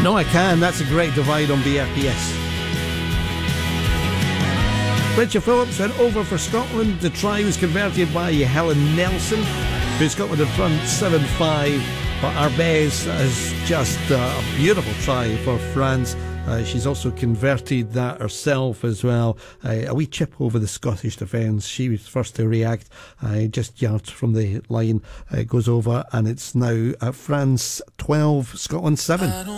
No, I can. That's a great divide on BRPS. Richard Phillips went over for Scotland. The try was converted by Helen Nelson, who Scotland in front 7-5. But Arbez is just a beautiful try for France. She's also converted that herself as well. A wee chip over the Scottish defence. She was first to react. Just yards from the line goes over, and it's now France 12, Scotland 7.